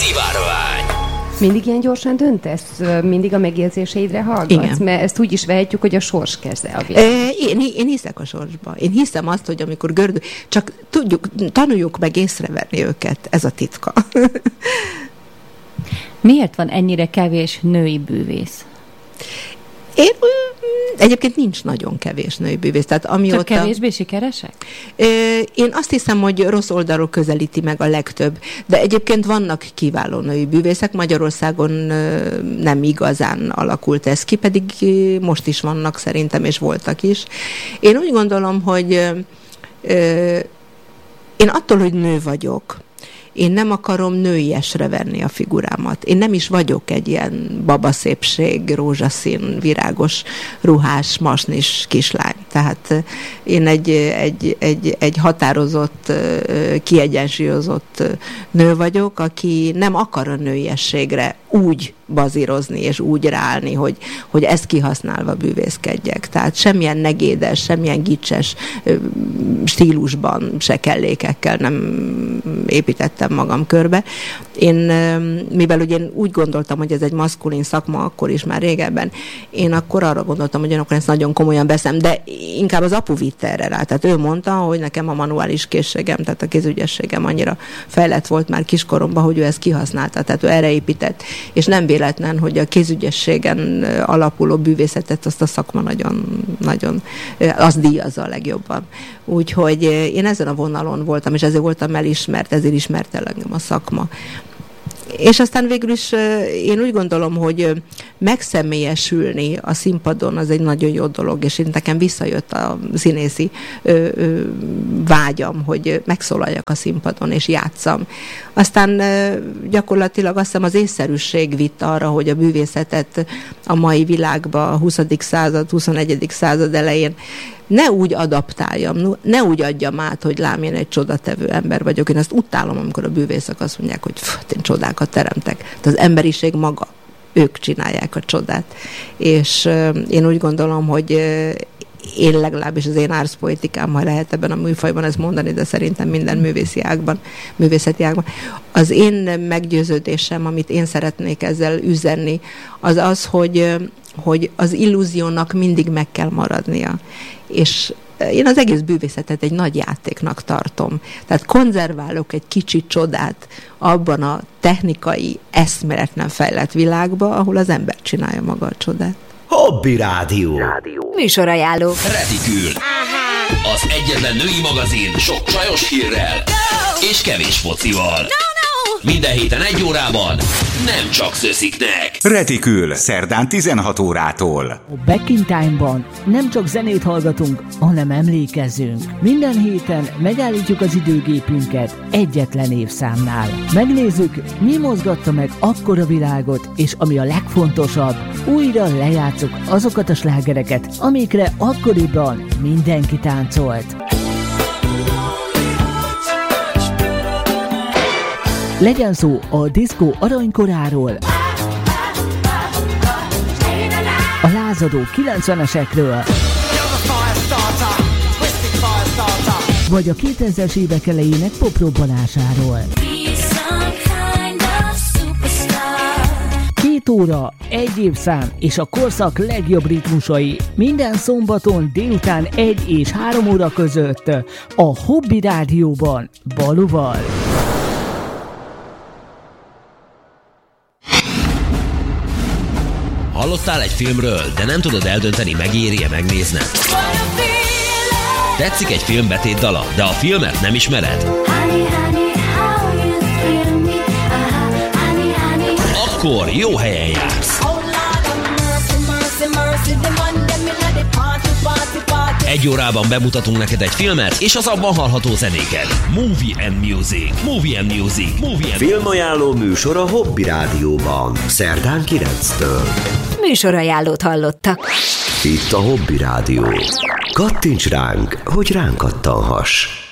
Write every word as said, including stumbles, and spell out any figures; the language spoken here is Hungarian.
Szivárvány. Mindig ilyen gyorsan döntesz? Mindig a megjegyzéseidre hallgatsz? Igen. Mert ezt úgy is vehetjük, hogy a sors keze a világ. Én, én hiszek a sorsba. Én hiszem azt, hogy amikor gördül, csak tudjuk, tanuljuk meg észrevenni őket. Ez a titka. Miért van ennyire kevés női bűvész? Én, egyébként nincs nagyon kevés női bűvész. Tehát amióta, csak kevésbé sikeresek? Én azt hiszem, hogy rossz oldalról közelíti meg a legtöbb. De egyébként vannak kiváló női bűvészek. Magyarországon nem igazán alakult ez ki, pedig most is vannak szerintem, és voltak is. Én úgy gondolom, hogy én attól, hogy nő vagyok, én nem akarom nőiesre venni a figurámat. Én nem is vagyok egy ilyen babaszépség, rózsaszín, virágos, ruhás, masnis kislány. Tehát én egy, egy, egy, egy határozott, kiegyensúlyozott nő vagyok, aki nem akar a nőiességre úgy bazírozni és úgy ráállni, hogy, hogy ezt kihasználva bűvészkedjek. Tehát semmilyen negédes, semmilyen gicses stílusban, se kellékekkel nem építettem magam körbe. Én, mivel ugye én úgy gondoltam, hogy ez egy maszkulin szakma, akkor is már régebben, én akkor arra gondoltam, hogy én akkor ezt nagyon komolyan veszem, de inkább az apu vitte erre rá. Tehát ő mondta, hogy nekem a manuális készségem, tehát a kézügyességem annyira fejlett volt már kiskoromban, hogy ő ezt kihasználta, tehát ő erre épített. És nem véletlen, hogy a kézügyességen alapuló bűvészetet azt a szakma nagyon, nagyon, az díjazza a legjobban. Úgyhogy én ezen a vonalon voltam, és ezért voltam elismert, ezért ismert el engem a szakma. És aztán végül is én úgy gondolom, hogy megszemélyesülni a színpadon az egy nagyon jó dolog, és én nekem visszajött a színészi ö, ö, vágyam, hogy megszólaljak a színpadon, és játsszam. Aztán ö, gyakorlatilag azt hiszem az észszerűség vitt arra, hogy a bűvészetet a mai világban, a huszadik század, huszonegyedik század elején ne úgy adaptáljam, ne úgy adjam át, hogy lám, én egy csodatevő ember vagyok. Én ezt utálom, amikor a bűvészek azt mondják, hogy pff, én csodákat teremtek. Tehát az emberiség maga, ők csinálják a csodát. És euh, én úgy gondolom, hogy euh, én legalábbis az én árszpoetikám, ha lehet ebben a műfajban ezt mondani, de szerintem minden művészi ágban, művészeti ágban. Az én meggyőződésem, amit én szeretnék ezzel üzenni, az az, hogy, hogy az illúziónak mindig meg kell maradnia. És én az egész bűvészetet egy nagy játéknak tartom. Tehát konzerválok egy kicsi csodát abban a technikai, eszméletlen fejlett világban, ahol az ember csinálja maga a csodát. Hobby Rádió. Műsorajánló. Retikül. Az egyetlen női magazin sok csajos hírrel és kevés focival. Minden héten egy órában, nem csak szösziknek. Retikül, szerdán tizenhat órától. A Back in Time-ban nem csak zenét hallgatunk, hanem emlékezzünk. Minden héten megállítjuk az időgépünket egyetlen évszámnál. Megnézzük, mi mozgatta meg akkor a világot, és ami a legfontosabb, újra lejátszuk azokat a slágereket, amikre akkoriban mindenki táncolt. Legyen szó a diszkó aranykoráról, a lázadó kilencvenesekről, vagy a kétezres évek elejének poprobbanásáról. Két óra, egy évszám és a korszak legjobb ritmusai minden szombaton délután egy és három óra között a Hobby Rádióban Baluval. Hallottál egy filmről, de nem tudod eldönteni, megéri-e megnézned? Tetszik egy film betét dala, de a filmet nem ismered? Akkor jó helyen jársz! Egy órában bemutatunk neked egy filmet, és az abban hallható zenéket. Movie and Music. Movie and Music. Movie and Filmajánló műsor a Hobby Rádióban. Szerdán kilenctől. Műsorajánlót hallottak. Itt a Hobby Rádió. Kattints ránk, hogy ránk kattanhass.